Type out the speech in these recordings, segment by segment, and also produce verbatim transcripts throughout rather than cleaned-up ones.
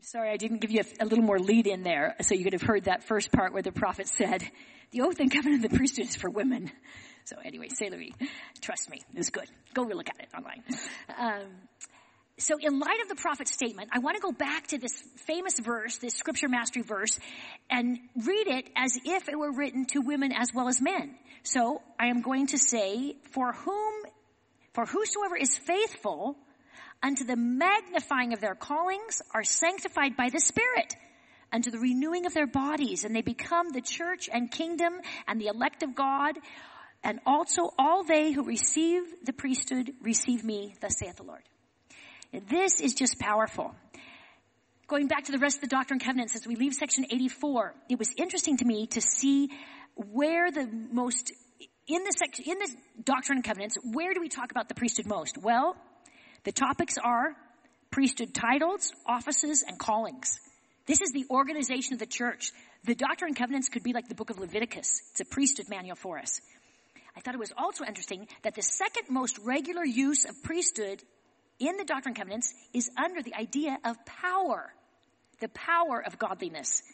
Sorry, I didn't give you a, a little more lead in there, so you could have heard that first part where the prophet said, the oath and covenant of the priesthood is for women. So anyway, c'est la vie. Trust me, it was good. Go look at it online. Um, so in light of the prophet's statement, I want to go back to this famous verse, this scripture mastery verse, and read it as if it were written to women as well as men. So I am going to say, for whom, for whosoever is faithful unto the magnifying of their callings are sanctified by the Spirit, unto the renewing of their bodies, and they become the church and kingdom and the elect of God, and also all they who receive the priesthood receive me, thus saith the Lord. This is just powerful. Going back to the rest of the Doctrine and Covenants, as we leave section eighty-four, it was interesting to me to see where the most, in the section, in this Doctrine and Covenants, where do we talk about the priesthood most? Well, the topics are priesthood titles, offices, and callings. This is the organization of the church. The Doctrine and Covenants could be like the book of Leviticus. It's a priesthood manual for us. I thought it was also interesting that the second most regular use of priesthood in the Doctrine and Covenants is under the idea of power, the power of godliness.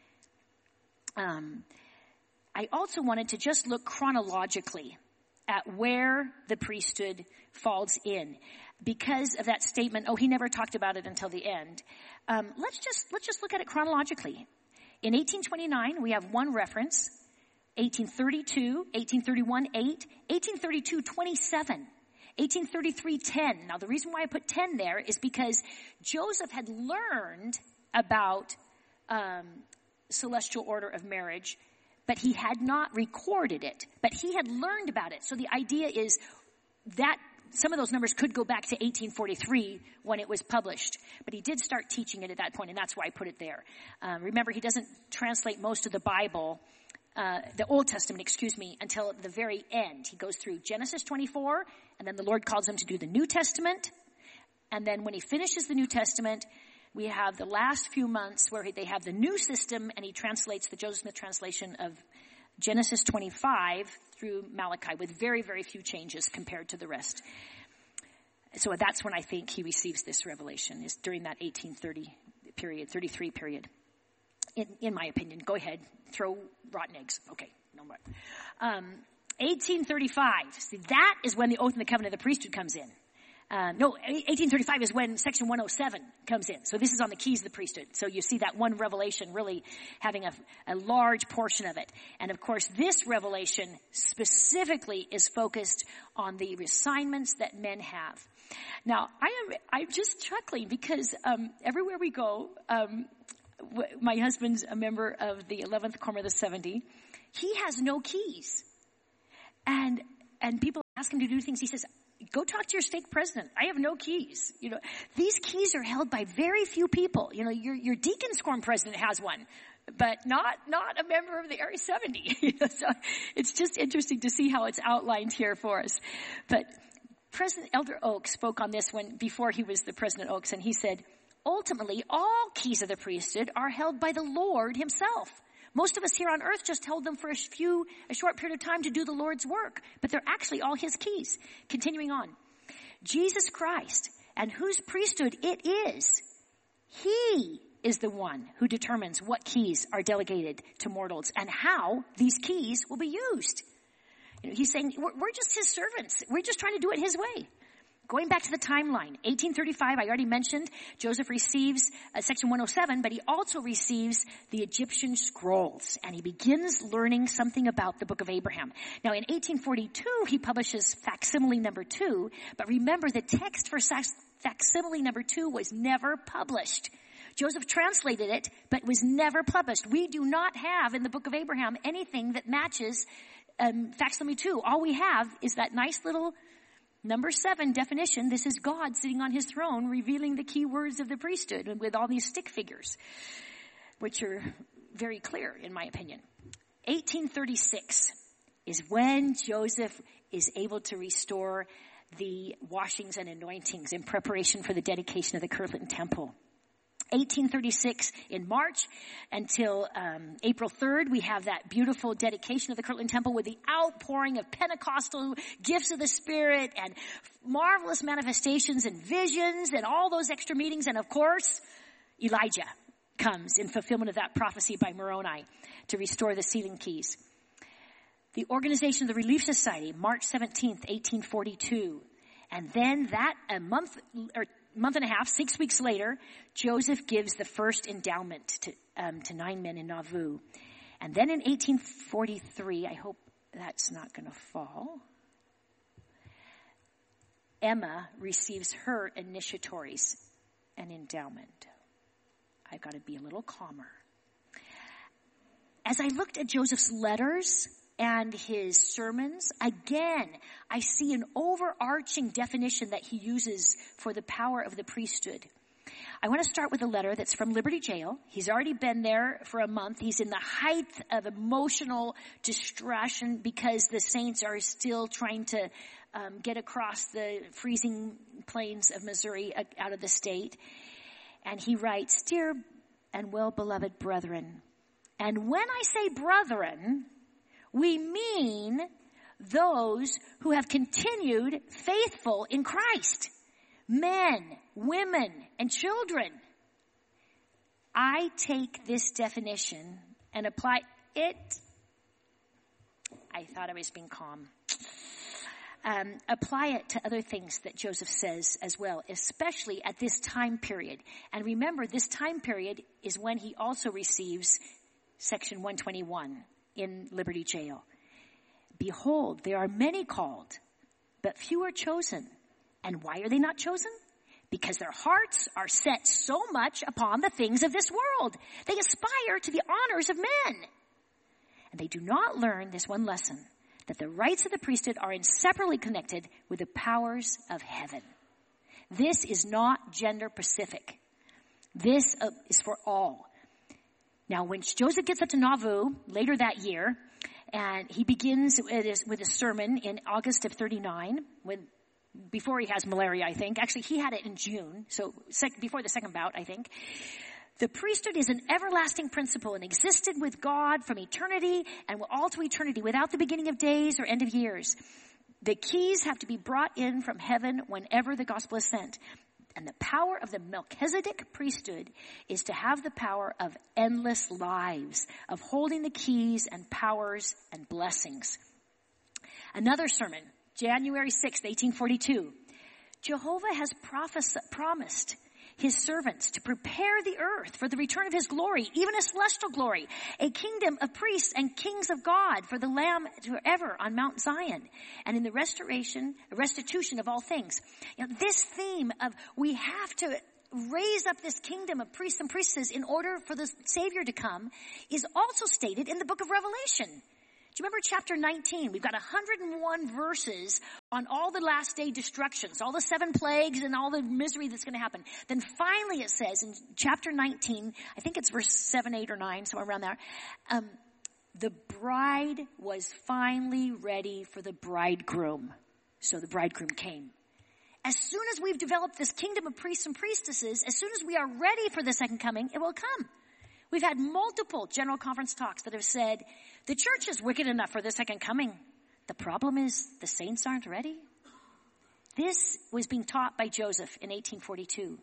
Um, I also wanted to just look chronologically at where the priesthood falls in. Because of that statement, oh, he never talked about it until the end. Um, let's just let's just look at it chronologically. In eighteen twenty-nine, we have one reference. eighteen thirty-two, eighteen thirty-one, eight, eighteen thirty-two, twenty-seven, eighteen thirty-three, ten. Now, the reason why I put ten there is because Joseph had learned about um, celestial order of marriage, but he had not recorded it. But he had learned about it. So the idea is that some of those numbers could go back to eighteen forty-three when it was published. But he did start teaching it at that point, and that's why I put it there. Um, remember, he doesn't translate most of the Bible, uh, the Old Testament, excuse me, until the very end. He goes through Genesis twenty-four, and then the Lord calls him to do the New Testament. And then when he finishes the New Testament, we have the last few months where they have the new system, and he translates the Joseph Smith translation of Genesis twenty-five through Malachi with very, very few changes compared to the rest. So that's when I think he receives this revelation, is during that eighteen thirty period, thirty-three period. In, in my opinion, go ahead, throw rotten eggs. Okay, no more. Um, eighteen thirty-five, see, that is when the oath and the covenant of the priesthood comes in. Uh, no, eighteen thirty-five is when section one oh seven comes in. So this is on the keys of the priesthood. So you see that one revelation really having a, a large portion of it. And of course, this revelation specifically is focused on the assignments that men have. Now, I am, I'm just chuckling because um, everywhere we go, um, w- my husband's a member of the eleventh Quorum of the seventy. He has no keys. And, and people ask him to do things. He says, go talk to your stake president. I have no keys. You know, these keys are held by very few people. You know, your, your deacon's quorum president has one, but not, not a member of the Area seventy. You know, so it's just interesting to see how it's outlined here for us. But President Elder Oaks spoke on this when, before he was the President Oaks, and he said, ultimately, all keys of the priesthood are held by the Lord himself. Most of us here on earth just held them for a few, a short period of time to do the Lord's work, but they're actually all his keys. Continuing on. Jesus Christ, and whose priesthood it is, he is the one who determines what keys are delegated to mortals and how these keys will be used. You know, he's saying, we're, we're just his servants. We're just trying to do it his way. Going back to the timeline, eighteen thirty-five, I already mentioned, Joseph receives uh, section one oh seven, but he also receives the Egyptian scrolls, and he begins learning something about the book of Abraham. Now, in eighteen forty-two, he publishes facsimile number two, but remember, the text for facsimile number two was never published. Joseph translated it, but was never published. We do not have in the book of Abraham anything that matches um, facsimile two. All we have is that nice little number seven definition. This is God sitting on his throne revealing the key words of the priesthood with all these stick figures, which are very clear in my opinion. eighteen thirty-six is when Joseph is able to restore the washings and anointings in preparation for the dedication of the Kirtland Temple. eighteen thirty-six in March until um, April third, we have that beautiful dedication of the Kirtland Temple with the outpouring of Pentecostal gifts of the Spirit and marvelous manifestations and visions and all those extra meetings. And of course, Elijah comes in fulfillment of that prophecy by Moroni to restore the sealing keys. The organization of the Relief Society, March seventeenth, eighteen forty-two. And then that, a month, or month and a half, six weeks later, Joseph gives the first endowment to, um, to nine men in Nauvoo. And then in eighteen forty-three, I hope that's not going to fall, Emma receives her initiatories and endowment. I've got to be a little calmer. As I looked at Joseph's letters and his sermons, again, I see an overarching definition that he uses for the power of the priesthood. I want to start with a letter that's from Liberty Jail. He's already been there for a month. He's in the height of emotional distraction because the saints are still trying to um, get across the freezing plains of Missouri uh, out of the state. And he writes, "Dear and well-beloved brethren," and when I say brethren, we mean those who have continued faithful in Christ. Men, women, and children. I take this definition and apply it. I thought I was being calm. Um, apply it to other things that Joseph says as well, especially at this time period. And remember, this time period is when he also receives Section one twenty-one in Liberty Jail. "Behold, there are many called, but few are chosen. And why are they not chosen? Because their hearts are set so much upon the things of this world. They aspire to the honors of men. And they do not learn this one lesson, that the rights of the priesthood are inseparably connected with the powers of heaven." This is not gender specific. This uh, is for all. Now, when Joseph gets up to Nauvoo later that year, and he begins with his, with a sermon in August of thirty-nine, when before he has malaria, I think. Actually, he had it in June, so sec- before the second bout, I think. "The priesthood is an everlasting principle and existed with God from eternity and will all to eternity without the beginning of days or end of years. The keys have to be brought in from heaven whenever the gospel is sent. And the power of the Melchizedek priesthood is to have the power of endless lives, of holding the keys and powers and blessings." Another sermon, January sixth, eighteen forty-two. "Jehovah has prophes- promised his servants to prepare the earth for the return of his glory, even a celestial glory, a kingdom of priests and kings of God for the Lamb forever on Mount Zion, and in the restoration, restitution of all things." You know, this theme of we have to raise up this kingdom of priests and priestesses in order for the Savior to come is also stated in the book of Revelation. Do you remember chapter nineteen? We've got one hundred one verses on all the last day destructions, all the seven plagues and all the misery that's going to happen. Then finally it says in chapter nineteen, I think it's verse seven, eight, or nine, somewhere around there, um, the bride was finally ready for the bridegroom. So the bridegroom came. As soon as we've developed this kingdom of priests and priestesses, as soon as we are ready for the second coming, it will come. We've had multiple General Conference talks that have said, the church is wicked enough for the second coming. The problem is the saints aren't ready. This was being taught by Joseph in eighteen forty-two.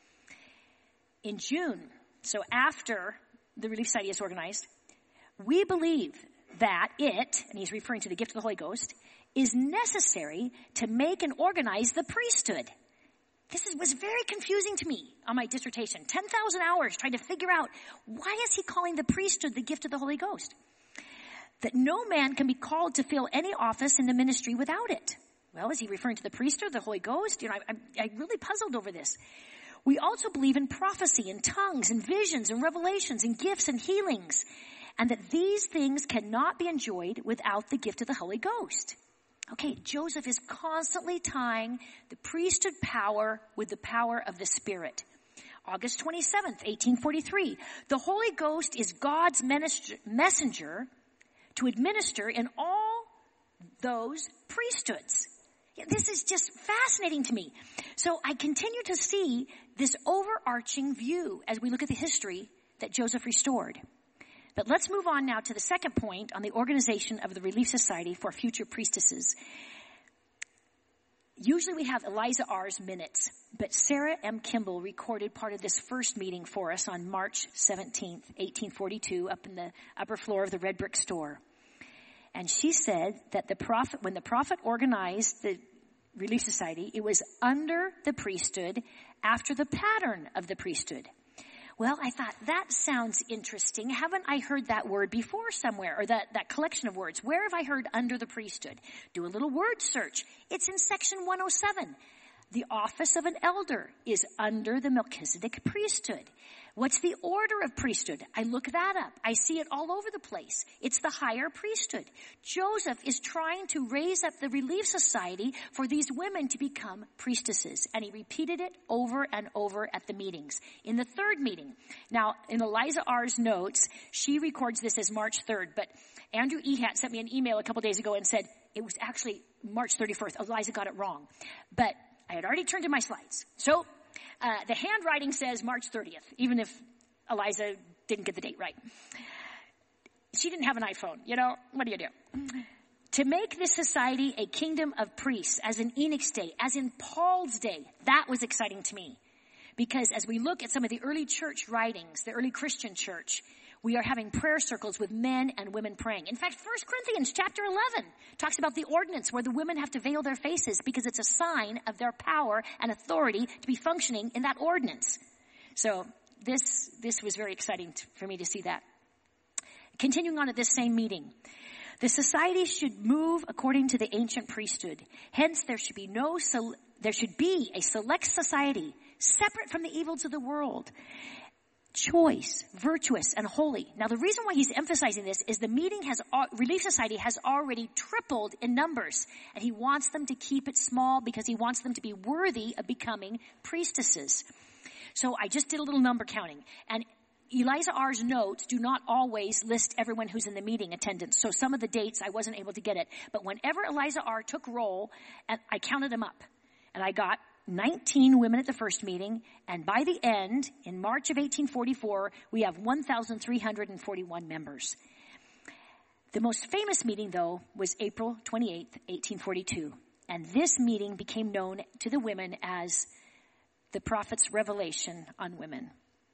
In June, so after the Relief Society is organized, we believe that it, and he's referring to the gift of the Holy Ghost, is necessary to make and organize the priesthood. This is, was very confusing to me on my dissertation. ten thousand hours trying to figure out, why is he calling the priesthood the gift of the Holy Ghost? That no man can be called to fill any office in the ministry without it. Well, is he referring to the priesthood, the Holy Ghost? You know, I, I, I really puzzled over this. We also believe in prophecy and tongues and visions and revelations and gifts and healings, and that these things cannot be enjoyed without the gift of the Holy Ghost. Okay, Joseph is constantly tying the priesthood power with the power of the Spirit. August twenty-seventh, eighteen forty-three. The Holy Ghost is God's messenger to administer in all those priesthoods. This is just fascinating to me. So I continue to see this overarching view as we look at the history that Joseph restored. But let's move on now to the second point on the organization of the Relief Society for future priestesses. Usually we have Eliza R's minutes, but Sarah M. Kimball recorded part of this first meeting for us on March seventeenth, eighteen forty-two, up in the upper floor of the Red Brick Store. And she said that the prophet, when the prophet organized the Relief Society, it was under the priesthood, after the pattern of the priesthood. Well, I thought, that sounds interesting. Haven't I heard that word before somewhere, or that, that collection of words? Where have I heard under the priesthood? Do a little word search. It's in section one oh seven. The office of an elder is under the Melchizedek priesthood. What's the order of priesthood? I look that up. I see it all over the place. It's the higher priesthood. Joseph is trying to raise up the Relief Society for these women to become priestesses. And he repeated it over and over at the meetings. In the third meeting, now in Eliza R's notes, she records this as March third, but Andrew Ehat sent me an email a couple days ago and said it was actually March thirty-first. Eliza got it wrong. But I had already turned in my slides. So Uh, the handwriting says March thirtieth, even if Eliza didn't get the date right. She didn't have an iPhone, you know, what do you do? To make this society a kingdom of priests, as in Enoch's day, as in Paul's day, that was exciting to me. Because as we look at some of the early church writings, the early Christian church, we are having prayer circles with men and women praying. In fact, First Corinthians chapter eleven talks about the ordinance where the women have to veil their faces because it's a sign of their power and authority to be functioning in that ordinance. So this, this was very exciting to, for me to see that. Continuing on at this same meeting. The society should move according to the ancient priesthood. Hence, there should be no, there should be a select society separate from the evils of the world. Choice, virtuous, and holy. Now, the reason why he's emphasizing this is the meeting has, Relief Society has already tripled in numbers, and he wants them to keep it small because he wants them to be worthy of becoming priestesses. So I just did a little number counting, and Eliza R's notes do not always list everyone who's in the meeting attendance. So some of the dates I wasn't able to get it, but whenever Eliza R took roll, and I counted them up, and I got nineteen women at the first meeting, and by the end, in March of eighteen forty-four, we have one thousand three hundred forty-one members. The most famous meeting, though, was April twenty-eighth, eighteen forty-two, and this meeting became known to the women as the prophet's revelation on women.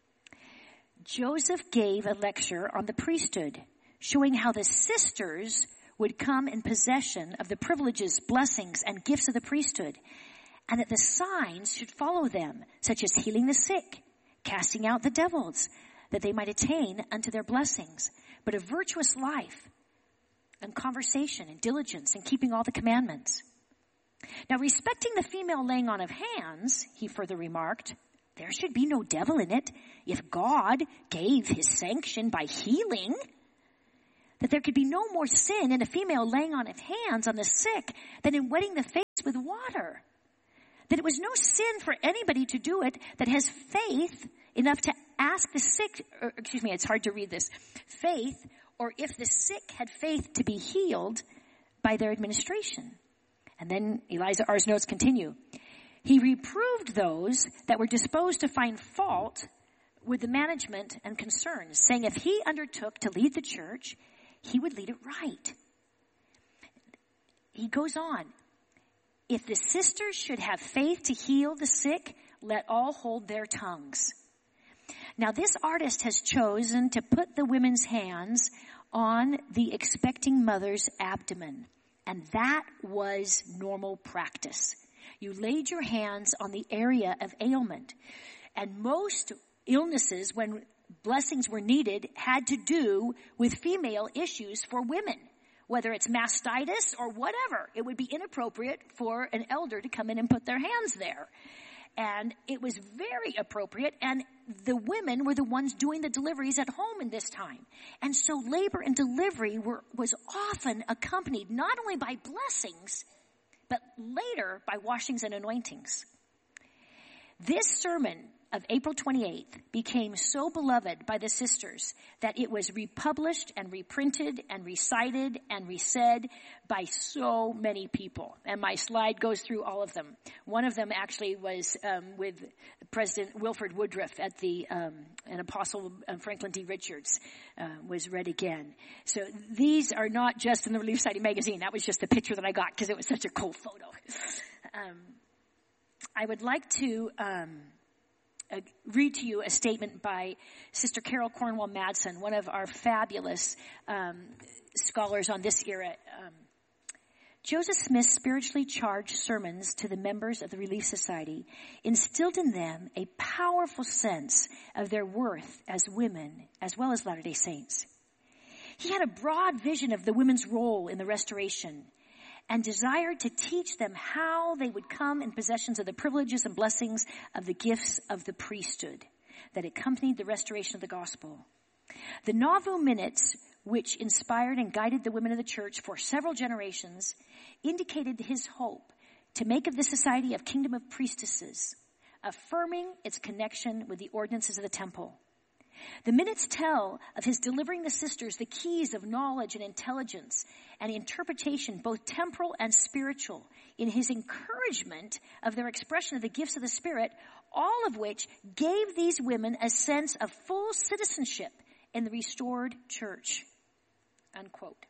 Joseph gave a lecture on the priesthood, showing how the sisters would come in possession of the privileges, blessings, and gifts of the priesthood, and that the signs should follow them, such as healing the sick, casting out the devils, that they might attain unto their blessings, but a virtuous life, and conversation, and diligence, and keeping all the commandments. Now, respecting the female laying on of hands, he further remarked, there should be no devil in it if God gave his sanction by healing, that there could be no more sin in a female laying on of hands on the sick than in wetting the face with water. That it was no sin for anybody to do it that has faith enough to ask the sick, or excuse me, it's hard to read this, faith, or if the sick had faith to be healed by their administration. And then Eliza R's notes continue. He reproved those that were disposed to find fault with the management and concerns, saying if he undertook to lead the church, he would lead it right. He goes on. If the sisters should have faith to heal the sick, let all hold their tongues. Now, this artist has chosen to put the women's hands on the expecting mother's abdomen, and that was normal practice. You laid your hands on the area of ailment, and most illnesses, when blessings were needed, had to do with female issues for women. Whether it's mastitis or whatever, it would be inappropriate for an elder to come in and put their hands there. And it was very appropriate, and the women were the ones doing the deliveries at home in this time. And so labor and delivery were, was often accompanied not only by blessings, but later by washings and anointings. This sermon of April twenty-eighth became so beloved by the sisters that it was republished and reprinted and recited and resaid by so many people. And my slide goes through all of them. One of them actually was um, with President Wilford Woodruff at the, um, an Apostle um, Franklin D. Richards uh, was read again. So these are not just in the Relief Society magazine. That was just the picture that I got because it was such a cool photo. Um, I would like to um, uh, read to you a statement by Sister Carol Cornwell Madsen, one of our fabulous um, scholars on this era. Um, Joseph Smith's spiritually charged sermons to the members of the Relief Society instilled in them a powerful sense of their worth as women, as well as Latter-day Saints. He had a broad vision of the women's role in the restoration and desired to teach them how they would come in possession of the privileges and blessings of the gifts of the priesthood that accompanied the restoration of the gospel. The Nauvoo Minutes, which inspired and guided the women of the church for several generations, indicated his hope to make of the society a kingdom of priestesses, affirming its connection with the ordinances of the temple. The minutes tell of his delivering the sisters the keys of knowledge and intelligence and interpretation, both temporal and spiritual, in his encouragement of their expression of the gifts of the Spirit, all of which gave these women a sense of full citizenship in the restored church. Unquote.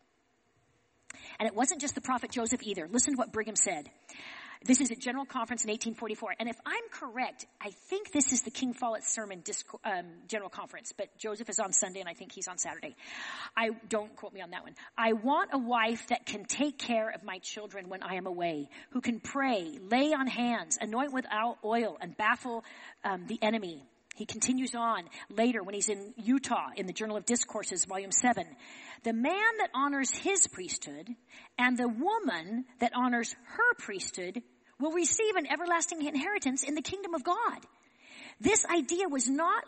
And it wasn't just the prophet Joseph either. Listen to what Brigham said. This is a general conference in eighteen forty-four. And if I'm correct, I think this is the King Follett Sermon Disco- um, General Conference. But Joseph is on Sunday and I think he's on Saturday. I don't quote me on that one. I want a wife that can take care of my children when I am away, who can pray, lay on hands, anoint with oil, and baffle um, the enemy. He continues on later when he's in Utah in the Journal of Discourses, volume seven. The man that honors his priesthood and the woman that honors her priesthood will receive an everlasting inheritance in the kingdom of God. This idea was not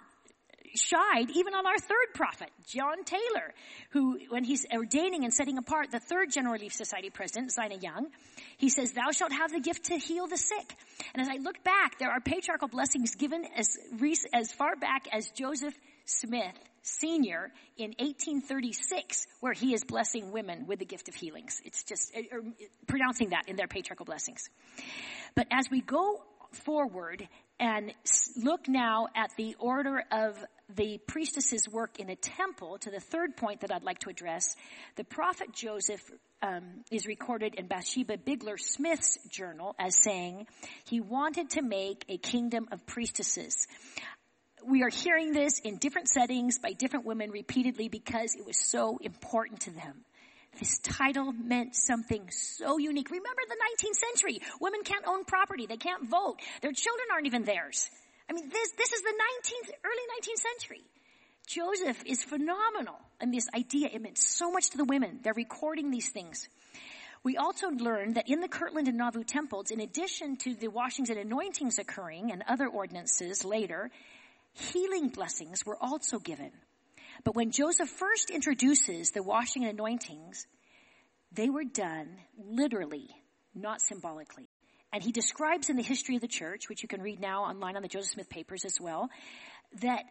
shied even on our third prophet, John Taylor, who, when he's ordaining and setting apart the third General Relief Society president, Zina Young, he says, thou shalt have the gift to heal the sick. And as I look back, there are patriarchal blessings given as, as far back as Joseph Smith Senior in eighteen thirty-six, where he is blessing women with the gift of healings. It's just or pronouncing that in their patriarchal blessings. But as we go forward and look now at the order of the priestess's work in a temple, to the third point that I'd like to address, the prophet Joseph um, is recorded in Bathsheba Bigler Smith's journal as saying he wanted to make a kingdom of priestesses. We are hearing this in different settings by different women repeatedly because it was so important to them. This title meant something so unique. Remember the nineteenth century. Women can't own property. They can't vote. Their children aren't even theirs. I mean, this, this is the nineteenth, early nineteenth century. Joseph is phenomenal in this idea. It meant so much to the women. They're recording these things. We also learned that in the Kirtland and Nauvoo temples, in addition to the washings and anointings occurring and other ordinances later, healing blessings were also given. But when Joseph first introduces the washing and anointings, they were done literally, not symbolically. And he describes in the history of the church, which you can read now online on the Joseph Smith Papers as well, that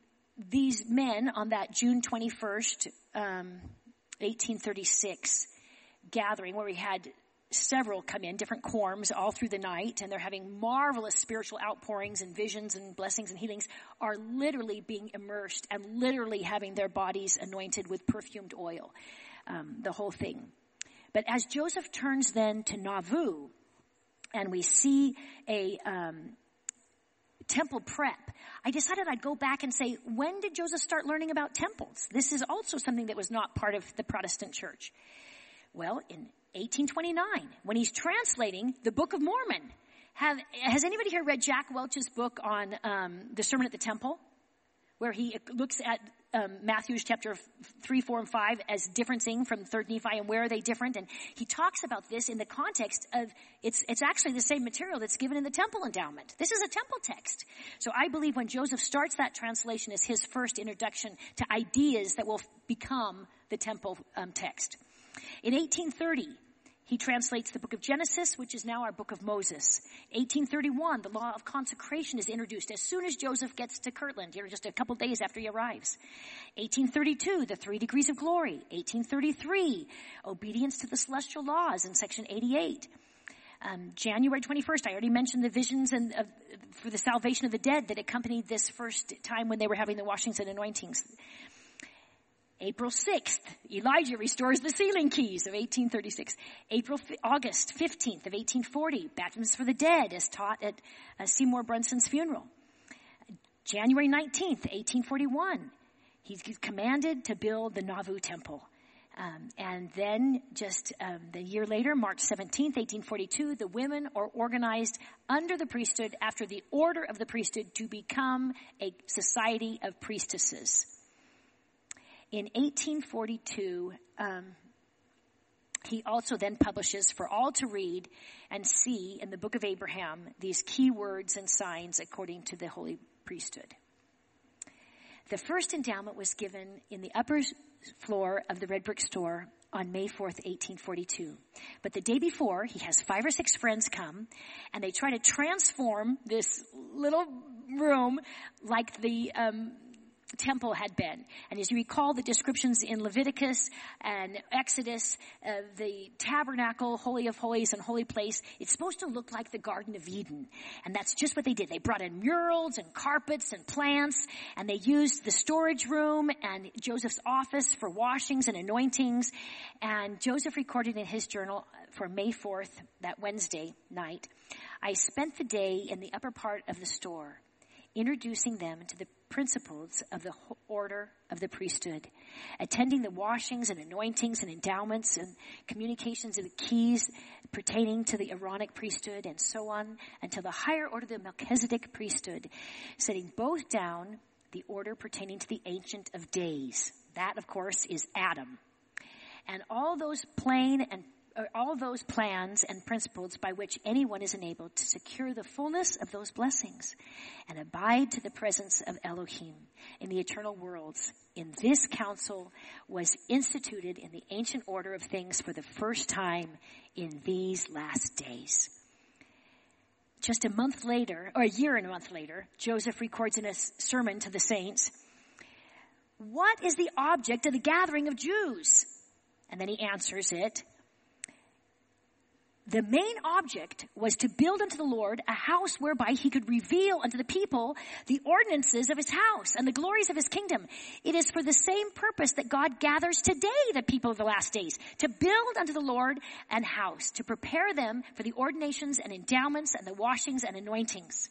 these men on that June twenty-first, um, eighteen thirty-six gathering, where we had several come in, different quorums all through the night, and they're having marvelous spiritual outpourings and visions and blessings and healings, are literally being immersed and literally having their bodies anointed with perfumed oil, um, the whole thing. But as Joseph turns then to Nauvoo, and we see a um, temple prep, I decided I'd go back and say, when did Joseph start learning about temples? This is also something that was not part of the Protestant church. Well, in eighteen twenty-nine, when he's translating the Book of Mormon. Have, has anybody here read Jack Welch's book on um, the Sermon at the Temple, where he looks at um, Matthew chapter three, four, and five as differencing from third Nephi, and where are they different? And he talks about this in the context of it's it's actually the same material that's given in the temple endowment. This is a temple text. So I believe when Joseph starts that translation as his first introduction to ideas that will become the temple um, text. In eighteen thirty, he translates the book of Genesis, which is now our book of Moses. eighteen thirty-one, the law of consecration is introduced as soon as Joseph gets to Kirtland, you know, just a couple days after he arrives. eighteen thirty-two, the three degrees of glory. eighteen thirty-three, obedience to the celestial laws in section eighty-eight. Um, January twenty-first, I already mentioned the visions and uh, for the salvation of the dead that accompanied this first time when they were having the washings and anointings. April sixth, Elijah restores the sealing keys of eighteen thirty-six. April, August fifteenth of eighteen forty, baptisms for the dead as taught at uh, Seymour Brunson's funeral. January nineteenth, eighteen forty-one, he's commanded to build the Nauvoo Temple. Um, and then just um, the year later, March seventeenth, eighteen forty-two, the women are organized under the priesthood after the order of the priesthood to become a society of priestesses. In eighteen forty-two, um, he also then publishes for all to read and see in the Book of Abraham these key words and signs according to the holy priesthood. The first endowment was given in the upper floor of the red brick store on May fourth, eighteen forty-two. But the day before, he has five or six friends come, and they try to transform this little room like the um, temple had been. And as you recall the descriptions in Leviticus and Exodus, uh, the tabernacle, Holy of Holies and holy place, it's supposed to look like the Garden of Eden. And that's just what they did. They brought in murals and carpets and plants, and they used the storage room and Joseph's office for washings and anointings. And Joseph recorded in his journal for May fourth, that Wednesday night, I spent the day in the upper part of the store, introducing them to the principles of the order of the priesthood, attending the washings and anointings and endowments and communications of the keys pertaining to the Aaronic priesthood and so on until the higher order of the Melchizedek priesthood, setting both down the order pertaining to the Ancient of Days. That, of course, is Adam. And all those plain and all those plans and principles by which anyone is enabled to secure the fullness of those blessings and abide to the presence of Elohim in the eternal worlds. In this council was instituted in the ancient order of things for the first time in these last days. Just a month later, or a year and a month later, Joseph records in a sermon to the saints, "What is the object of the gathering of Jews?" And then he answers it. The main object was to build unto the Lord a house whereby he could reveal unto the people the ordinances of his house and the glories of his kingdom. It is for the same purpose that God gathers today the people of the last days, to build unto the Lord an house, to prepare them for the ordinations and endowments and the washings and anointings.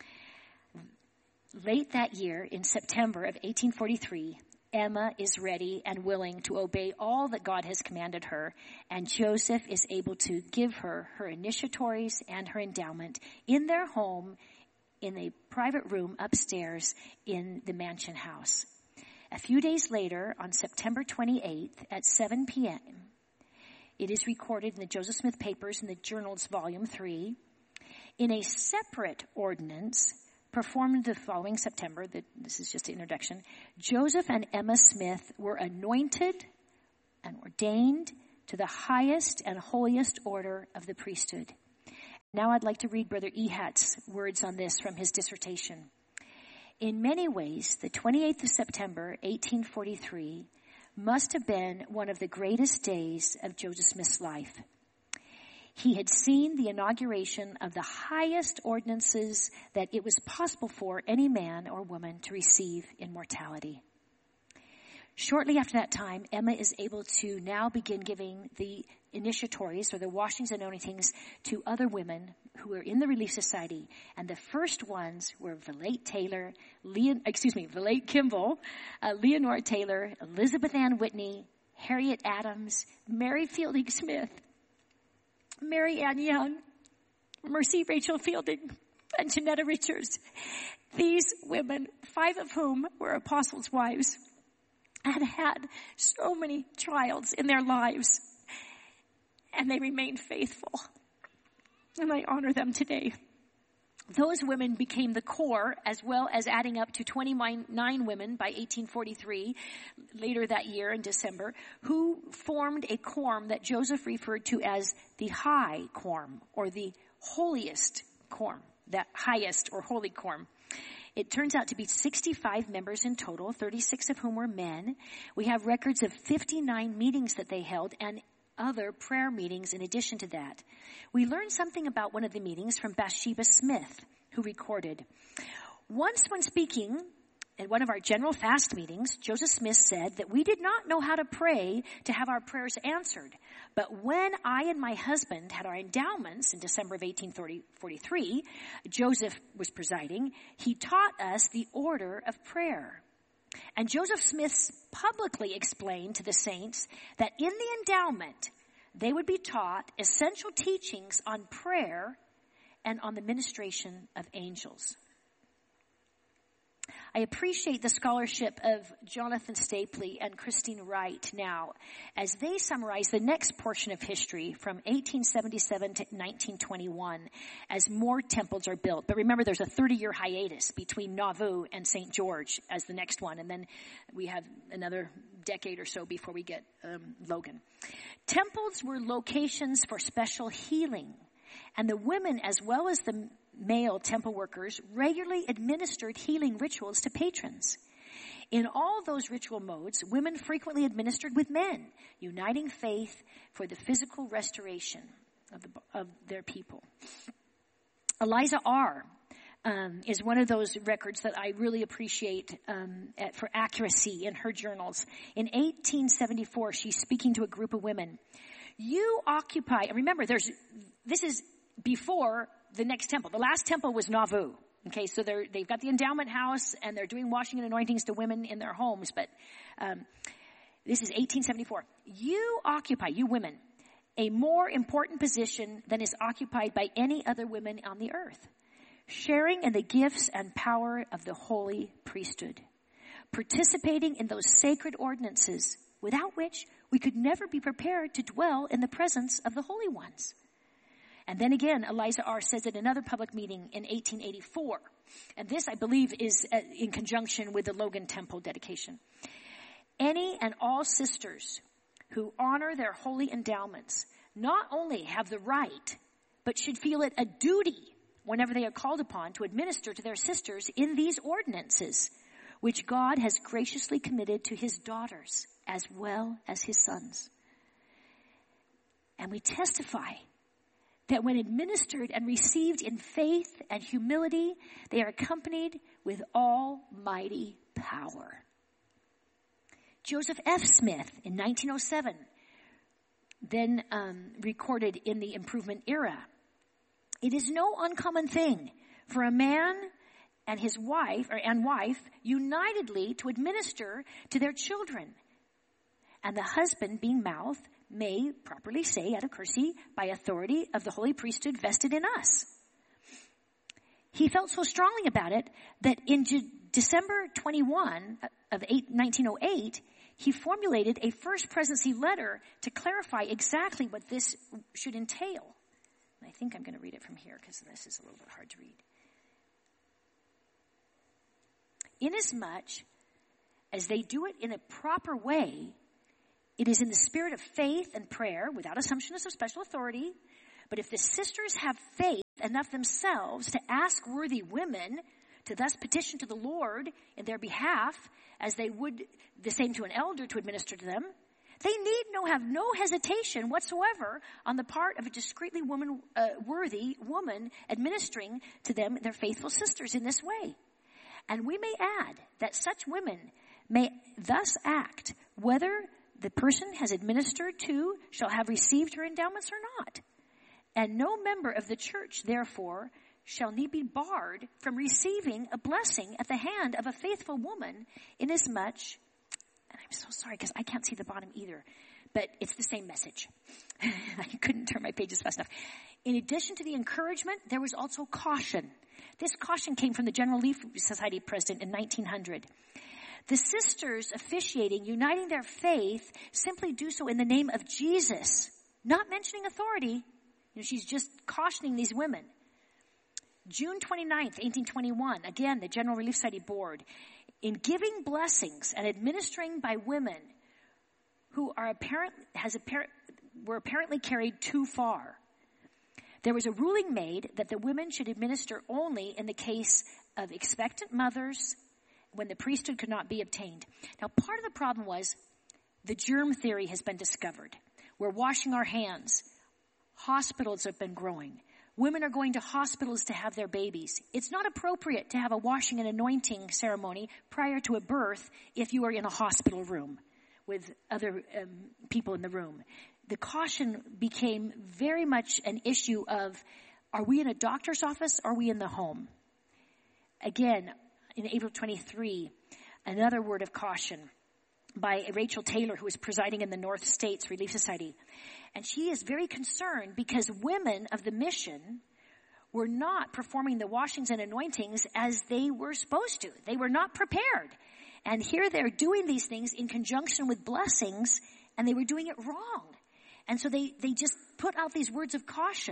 Late that year, in September of eighteen forty-three, Emma is ready and willing to obey all that God has commanded her, and Joseph is able to give her her initiatories and her endowment in their home in a private room upstairs in the mansion house. A few days later, on September twenty-eighth at seven p.m., it is recorded in the Joseph Smith Papers in the Journals, Volume three, in a separate ordinance performed the following September, the, this is just the introduction, Joseph and Emma Smith were anointed and ordained to the highest and holiest order of the priesthood. Now I'd like to read Brother Ehat's words on this from his dissertation. In many ways, the twenty-eighth of September, eighteen forty-three, must have been one of the greatest days of Joseph Smith's life. He had seen the inauguration of the highest ordinances that it was possible for any man or woman to receive in mortality. Shortly after that time, Emma is able to now begin giving the initiatories or the washings and anointings to other women who were in the Relief Society. And the first ones were Valette Taylor, Leon, excuse me, Valette Kimball, uh, Leonore Taylor, Elizabeth Ann Whitney, Harriet Adams, Mary Fielding Smith, Mary Ann Young, Mercy Rachel Fielding, and Janetta Richards. These women, five of whom were apostles' wives, had had so many trials in their lives, and they remained faithful. And I honor them today. Those women became the core, as well as adding up to twenty-nine women by eighteen forty-three, later that year in December, who formed a quorum that Joseph referred to as the high quorum, or the holiest quorum, that highest or holy quorum. It turns out to be sixty-five members in total, thirty-six of whom were men. We have records of fifty-nine meetings that they held and other prayer meetings in addition to that. We learned something about one of the meetings from Bathsheba Smith, who recorded, once when speaking at one of our general fast meetings, Joseph Smith said that we did not know how to pray to have our prayers answered. But when I and my husband had our endowments in December of eighteen forty-three, Joseph was presiding, he taught us the order of prayer. And Joseph Smith publicly explained to the saints that in the endowment, they would be taught essential teachings on prayer and on the ministration of angels. I appreciate the scholarship of Jonathan Stapley and Christine Wright now as they summarize the next portion of history from eighteen seventy-seven to nineteen twenty-one as more temples are built. But remember, there's a thirty-year hiatus between Nauvoo and Saint George as the next one, and then we have another decade or so before we get um, Logan. Temples were locations for special healing, and the women as well as the male temple workers regularly administered healing rituals to patrons. In all those ritual modes, women frequently administered with men, uniting faith for the physical restoration of, the, of their people. Eliza R. Um, is one of those records that I really appreciate um, at, for accuracy in her journals. In eighteen seventy-four, she's speaking to a group of women. You occupy, and remember, there's this is before the next temple. The last temple was Nauvoo. Okay, so they're, they've got the endowment house, and they're doing washing and anointings to women in their homes. But um, this is eighteen seventy-four. You occupy, you women, a more important position than is occupied by any other women on the earth, sharing in the gifts and power of the holy priesthood, participating in those sacred ordinances without which we could never be prepared to dwell in the presence of the holy ones. And then again, Eliza R. says at another public meeting in eighteen eighty-four, and this, I believe, is in conjunction with the Logan Temple dedication. Any and all sisters who honor their holy endowments not only have the right, but should feel it a duty whenever they are called upon to administer to their sisters in these ordinances, which God has graciously committed to his daughters as well as his sons. And we testify that when administered and received in faith and humility, they are accompanied with almighty power. Joseph F. Smith in nineteen oh seven, then um, recorded in the Improvement era, it is no uncommon thing for a man and his wife, or and wife, unitedly to administer to their children, and the husband being mouth may properly say at a courtesy by authority of the holy priesthood vested in us. He felt so strongly about it that in J- December twenty-first of nineteen oh eight, he formulated a first presidency letter to clarify exactly what this should entail. And I think I'm going to read it from here because this is a little bit hard to read. Inasmuch as they do it in a proper way, it is in the spirit of faith and prayer, without assumptions of special authority. But if the sisters have faith enough themselves to ask worthy women to thus petition to the Lord in their behalf, as they would the same to an elder to administer to them, they need no have no hesitation whatsoever on the part of a discreetly woman, uh, worthy woman administering to them, their faithful sisters, in this way. And we may add that such women may thus act, whether the person has administered to shall have received her endowments or not. And no member of the church, therefore, shall need be barred from receiving a blessing at the hand of a faithful woman, inasmuch, and I'm so sorry because I can't see the bottom either, but it's the same message. I couldn't turn my pages fast enough. In addition to the encouragement, there was also caution. This caution came from the General Relief Society president in nineteen hundred. The sisters officiating, uniting their faith, simply do so in the name of Jesus, not mentioning authority. You know, she's just cautioning these women. June twenty-ninth, eighteen twenty-one, again, the General Relief Society Board, in giving blessings and administering by women who are apparent, has apparent, were apparently carried too far. There was a ruling made that the women should administer only in the case of expectant mothers, when the priesthood could not be obtained. Now, part of the problem was the germ theory has been discovered. We're washing our hands. Hospitals have been growing. Women are going to hospitals to have their babies. It's not appropriate to have a washing and anointing ceremony prior to a birth if you are in a hospital room with other um, people in the room. The caution became very much an issue of, are we in a doctor's office or are we in the home? Again, in April twenty-three, another word of caution by Rachel Taylor, who is presiding in the North States Relief Society. And she is very concerned because women of the mission were not performing the washings and anointings as they were supposed to. They were not prepared. And here they're doing these things in conjunction with blessings, and they were doing it wrong. And so they, they just put out these words of caution.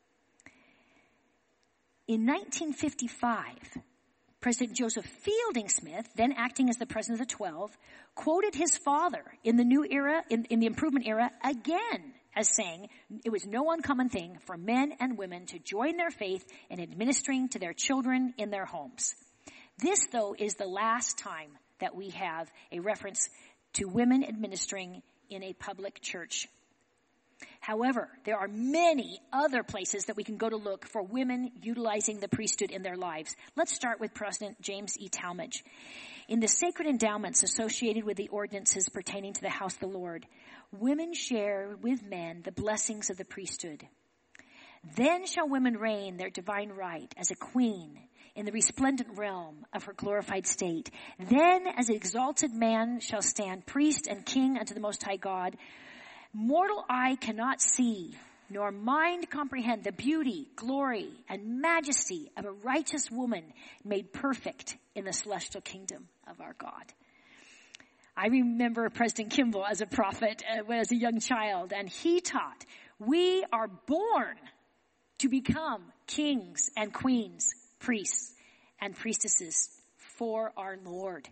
In nineteen fifty-five, President Joseph Fielding Smith, then acting as the president of the Twelve, quoted his father in the new era, in, in the improvement era, again as saying it was no uncommon thing for men and women to join their faith in administering to their children in their homes. This, though, is the last time that we have a reference to women administering in a public church. However, there are many other places that we can go to look for women utilizing the priesthood in their lives. Let's start with President James E. Talmage. In the sacred endowments associated with the ordinances pertaining to the house of the Lord, women share with men the blessings of the priesthood. Then shall women reign their divine right as a queen in the resplendent realm of her glorified state. Then as an exalted man shall stand priest and king unto the Most High God, mortal eye cannot see, nor mind comprehend the beauty, glory, and majesty of a righteous woman made perfect in the celestial kingdom of our God. I remember President Kimball as a prophet uh, when I was a young child, and he taught, we are born to become kings and queens, priests and priestesses for our Lord.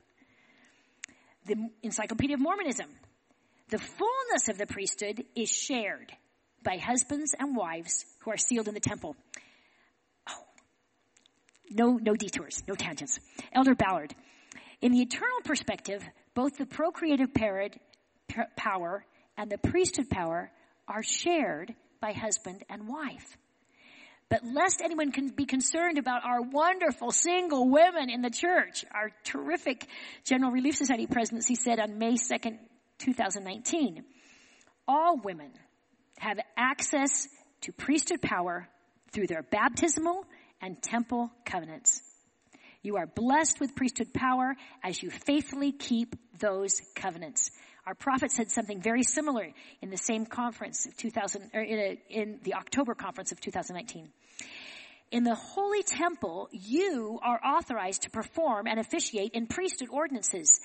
The Encyclopedia of Mormonism. The fullness of the priesthood is shared by husbands and wives who are sealed in the temple. Oh, no, no detours, no tangents. Elder Ballard. In the eternal perspective, both the procreative power and the priesthood power are shared by husband and wife. But lest anyone can be concerned about our wonderful single women in the church, our terrific General Relief Society presidency said on May second, two thousand nineteen, all women have access to priesthood power through their baptismal and temple covenants. You are blessed with priesthood power as you faithfully keep those covenants. Our prophet said something very similar in the same conference of two thousand, or in, a, in the October conference of two thousand nineteen. In the holy temple, you are authorized to perform and officiate in priesthood ordinances.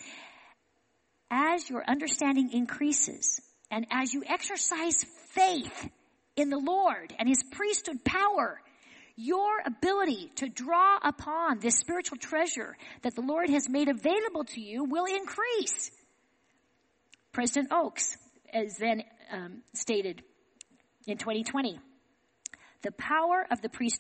As your understanding increases, and as you exercise faith in the Lord and his priesthood power, your ability to draw upon this spiritual treasure that the Lord has made available to you will increase. President Oaks, as then um, stated in twenty twenty, the power of the priesthood